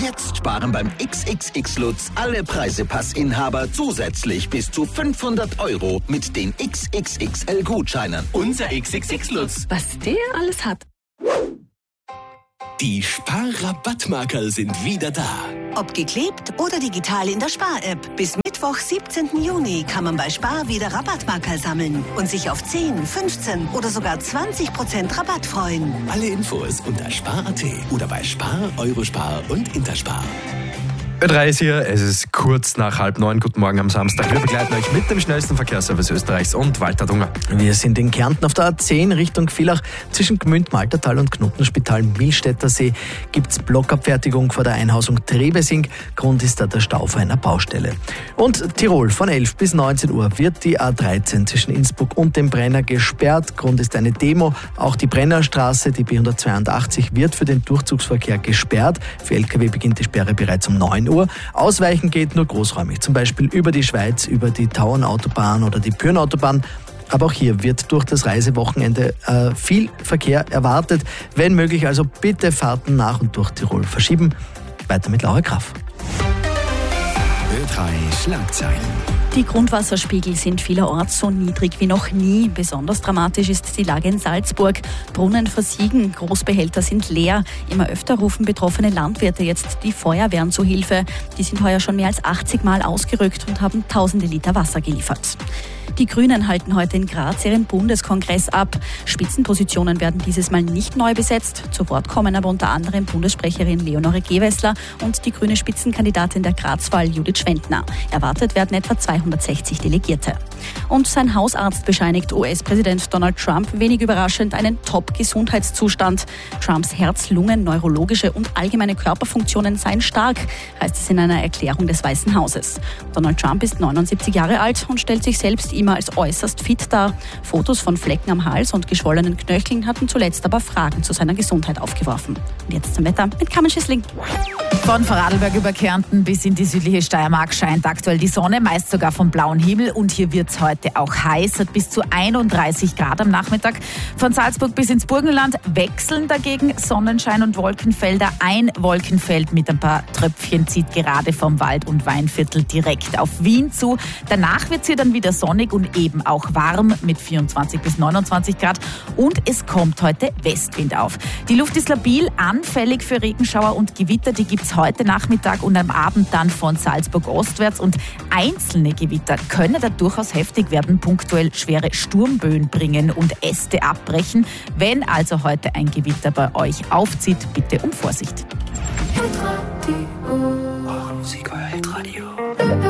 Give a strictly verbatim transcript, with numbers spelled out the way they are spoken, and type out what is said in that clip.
Jetzt sparen beim X X X Lutz alle Preisepassinhaber zusätzlich bis zu fünfhundert Euro mit den X X X L-Gutscheinen. Unser X X X Lutz. Was der alles hat. Die Spar-Rabattmarkerl sind wieder da. Ob geklebt oder digital in der Spar-App. Bis Mittwoch, siebzehnten Juni kann man bei Spar wieder Rabattmarkerl sammeln und sich auf zehn, fünfzehn oder sogar zwanzig Prozent Rabatt freuen. Alle Infos unter spar punkt at oder bei Spar, Eurospar und Interspar. Ö drei ist hier, es ist kurz nach halb neun. Guten Morgen am Samstag. Wir begleiten euch mit dem schnellsten Verkehrsservice Österreichs und Walter Dunger. Wir sind in Kärnten auf der A zehn Richtung Villach. Zwischen Gmünd, Maltertal und Knotenspital Millstätter See gibt es Blockabfertigung vor der Einhausung Trebesing. Grund ist da der Stau vor einer Baustelle. Und Tirol, von elf bis neunzehn Uhr wird die A dreizehn zwischen Innsbruck und dem Brenner gesperrt. Grund ist eine Demo. Auch die Brennerstraße, die B hundertzweiundachtzig, wird für den Durchzugsverkehr gesperrt. Für L K W beginnt die Sperre bereits um neun Uhr. Ausweichen geht nur großräumig, zum Beispiel über die Schweiz, über die Tauernautobahn oder die Pürnautobahn. Aber auch hier wird durch das Reisewochenende äh, viel Verkehr erwartet. Wenn möglich, also bitte Fahrten nach und durch Tirol verschieben. Weiter mit Laura Graf. Ö drei Schlagzeilen. Die Grundwasserspiegel sind vielerorts so niedrig wie noch nie. Besonders dramatisch ist die Lage in Salzburg. Brunnen versiegen, Großbehälter sind leer. Immer öfter rufen betroffene Landwirte jetzt die Feuerwehren zu Hilfe. Die sind heuer schon mehr als achtzig Mal ausgerückt und haben tausende Liter Wasser geliefert. Die Grünen halten heute in Graz ihren Bundeskongress ab. Spitzenpositionen werden dieses Mal nicht neu besetzt. Zu Wort kommen aber unter anderem Bundessprecherin Leonore Gewessler und die grüne Spitzenkandidatin der Grazwahl Judith Schwendner. Erwartet werden etwa zweihundertsechzig Delegierte. Und sein Hausarzt bescheinigt U S-Präsident Donald Trump wenig überraschend einen Top-Gesundheitszustand. Trumps Herz, Lungen, neurologische und allgemeine Körperfunktionen seien stark, heißt es in einer Erklärung des Weißen Hauses. Donald Trump ist neunundsiebzig Jahre alt und stellt sich selbst immer als äußerst fit dar. Fotos von Flecken am Hals und geschwollenen Knöcheln hatten zuletzt aber Fragen zu seiner Gesundheit aufgeworfen. Und jetzt zum Wetter mit Carmen Schissling. Von Vorarlberg über Kärnten bis in die südliche Steiermark scheint aktuell die Sonne, meist sogar vom blauen Himmel. Und hier wird es heute auch heiß, hat bis zu einunddreißig Grad am Nachmittag. Von Salzburg bis ins Burgenland wechseln dagegen Sonnenschein und Wolkenfelder. Ein Wolkenfeld mit ein paar Tröpfchen zieht gerade vom Wald- und Weinviertel direkt auf Wien zu. Danach wird es hier dann wieder sonnig und eben auch warm mit vierundzwanzig bis neunundzwanzig Grad. Und es kommt heute Westwind auf. Die Luft ist labil, anfällig für Regenschauer und Gewitter. Die gibt es heute Nachmittag und am Abend dann von Salzburg ostwärts. Und einzelne Gewitter können da durchaus heftig werden, punktuell schwere Sturmböen bringen und Äste abbrechen. Wenn also heute ein Gewitter bei euch aufzieht, bitte um Vorsicht. Musik, euer Hitradio.